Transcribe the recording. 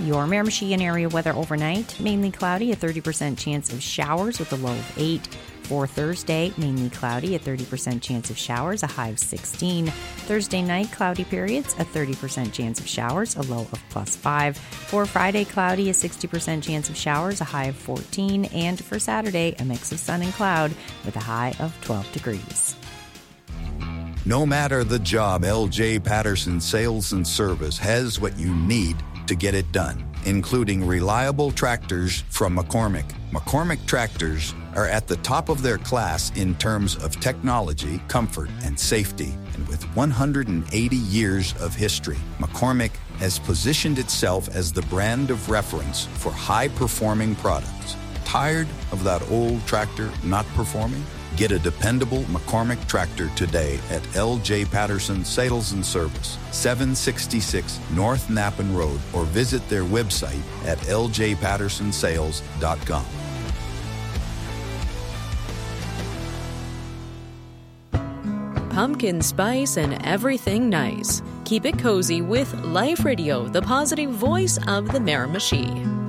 Your Miramichi and area weather overnight, mainly cloudy, a 30% chance of showers with a low of 8. For Thursday, mainly cloudy, a 30% chance of showers, a high of 16. Thursday night, cloudy periods, a 30% chance of showers, a low of +5. For Friday, cloudy, a 60% chance of showers, a high of 14. And for Saturday, a mix of sun and cloud with a high of 12 degrees. No matter the job, LJ Patterson Sales and Service has what you need to get it done, including reliable tractors from McCormick. McCormick tractors are at the top of their class in terms of technology, comfort, and safety. And with 180 years of history, McCormick has positioned itself as the brand of reference for high-performing products. Tired of that old tractor not performing? Get a dependable McCormick tractor today at LJ Patterson Sales and Service, 766 North Nappen Road, or visit their website at ljpattersonsales.com. Pumpkin spice and everything nice. Keep it cozy with Life Radio, the positive voice of the Miramichi.